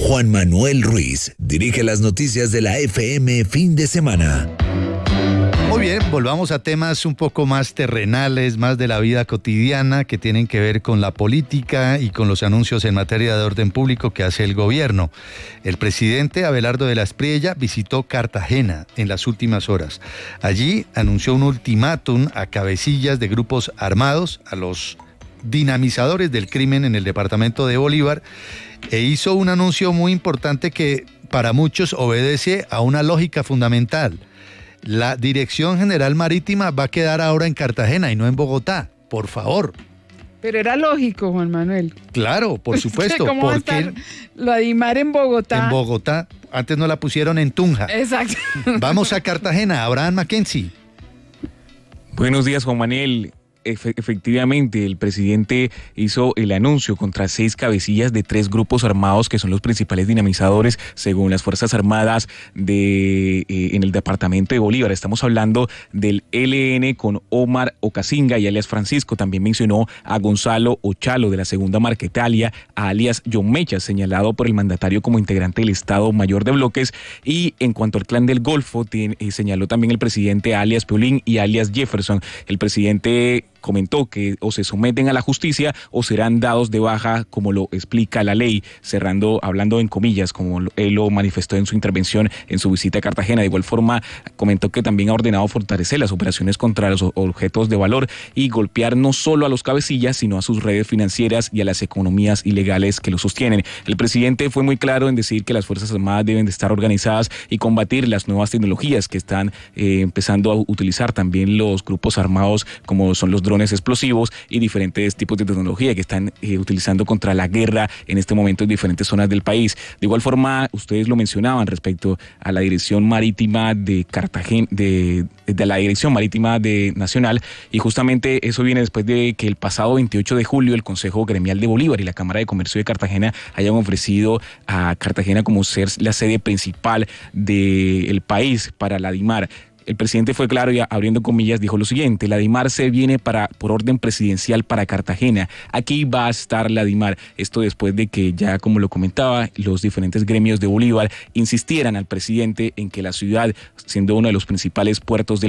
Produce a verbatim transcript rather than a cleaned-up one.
Juan Manuel Ruiz dirige las noticias de la F M fin de semana. Muy bien, volvamos a temas un poco más terrenales, más de la vida cotidiana, que tienen que ver con la política y con los anuncios en materia de orden público que hace el gobierno. El presidente Abelardo de la Espriella visitó Cartagena en las últimas horas. Allí anunció un ultimátum a cabecillas de grupos armados, a los dinamizadores del crimen en el departamento de Bolívar, e hizo un anuncio muy importante que para muchos obedece a una lógica fundamental. La Dirección General Marítima va a quedar ahora en Cartagena y no en Bogotá, por favor. Pero era lógico, Juan Manuel. Claro, por supuesto. ¿Cómo va a estar lo Adimar en Bogotá? En Bogotá, antes no la pusieron en Tunja. Exacto. Vamos a Cartagena, Abraham Mackenzie. Buenos días, Juan Manuel. Efectivamente, el presidente hizo el anuncio contra seis cabecillas de tres grupos armados que son los principales dinamizadores según las Fuerzas Armadas de eh, en el departamento de Bolívar. Estamos hablando del E L N con Omar Ocasinga y alias Francisco. También mencionó a Gonzalo Ochalo de la Segunda Marquetalia, a alias John Mechas, señalado por el mandatario como integrante del Estado Mayor de Bloques. Y en cuanto al Clan del Golfo, tiene, eh, señaló también el presidente a alias Peolín y alias Jefferson. El presidente comentó que o se someten a la justicia o serán dados de baja, como lo explica la ley, cerrando, hablando en comillas, como él lo manifestó en su intervención en su visita a Cartagena. De igual forma, comentó que también ha ordenado fortalecer las operaciones contra los objetos de valor y golpear no solo a los cabecillas, sino a sus redes financieras y a las economías ilegales que lo sostienen. El presidente fue muy claro en decir que las Fuerzas Armadas deben de estar organizadas y combatir las nuevas tecnologías que están eh, empezando a utilizar también los grupos armados, como son los drones explosivos y diferentes tipos de tecnología que están eh, utilizando contra la guerra en este momento en diferentes zonas del país. De igual forma, ustedes lo mencionaban respecto a la Dirección Marítima de Cartagena, de, de la Dirección Marítima de Nacional, y justamente eso viene después de que el pasado veintiocho de julio el Consejo Gremial de Bolívar y la Cámara de Comercio de Cartagena hayan ofrecido a Cartagena como ser la sede principal del país para la Adimar. El presidente fue claro y abriendo comillas dijo lo siguiente: la Adimar se viene para, por orden presidencial para Cartagena. Aquí va a estar la Adimar. Esto después de que ya, como lo comentaba, los diferentes gremios de Bolívar insistieran al presidente en que la ciudad, siendo uno de los principales puertos del